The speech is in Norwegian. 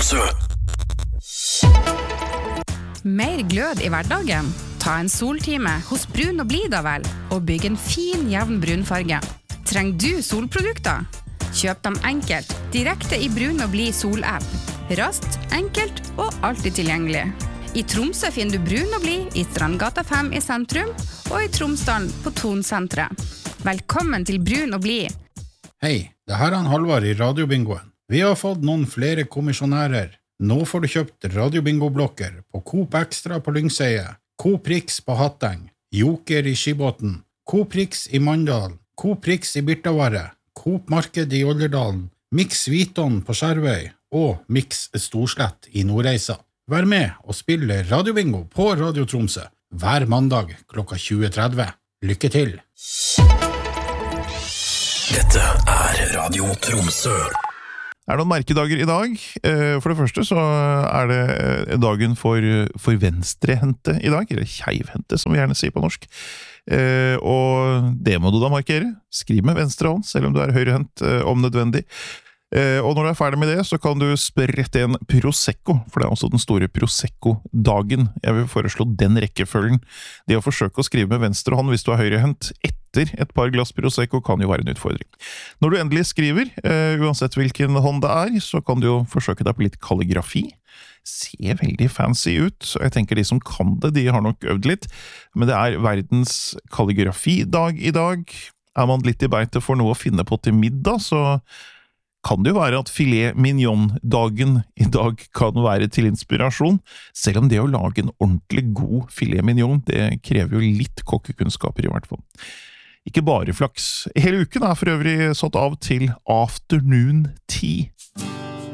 Tromsø. Mer glød i hverdagen? Ta en soltime hos Brun og Blid da vel, og bygg en fin, jevn brunfarge. Trenger du solprodukter? Kjøp dem enkelt, direkte i Brun og Blid sol-app. Raskt, enkelt og alltid tilgjengelig. I Tromsø finner du Brun og Blid i Strandgata 5 i sentrum, og i Tromsdalen på Tonsentret. Velkommen til Brun og Blid. Hei, det her er Halvard i Radiobingoen. Vi har fått noen flere kommisjonærer. Nå får du kjøpt Radiobingo-blokker på Coop Extra på Lyngseie, Coop Rix på Hatteng, Joker i Skibåten, Coop Rix i Mandal, Coop Rix i Birtavarre, Coop Marked i Olderdalen, Mix Viton på Skjervøy og Mix Storslett i Nordreisa. Vær med og spille Radiobingo på Radio Tromsø hver mandag klokka 20.30. Lykke til! Dette er Radio Tromsø. Det noen merkedager i dag. For det første så det dagen for venstrehendte i dag, eller keivhendte som vi gjerne sier på norsk. Og det må du da markere. Skriv med venstre hånd, selv om du høyrehendt om nødvendig. Og når du ferdig med det, så kan du sprette en Prosecco, for det også den store Prosecco-dagen. Jeg vil foreslå den rekkefølgen. Det å forsøke å skrive med venstre hånd hvis du høyrehendt etter et par glass Prosecco kan jo være en utfordring. Når du endelig skriver, uansett hvilken hånd det så kan du jo forsøke deg på litt kalligrafi. Ser veldig fancy ut, så jeg tenker de som kan det, de har nok øvd litt. Men det verdens kalligrafidag i dag. Man litt i beite for noe å finne på til middag, så kan det jo være at filet mignon-dagen i dag kan være til inspirasjon, selv om det å lage en ordentlig god filet mignon, det krever jo litt kokkekunnskaper i hvert fall. Ikke bare flaks. Hele uken for øvrig satt av til afternoon tea.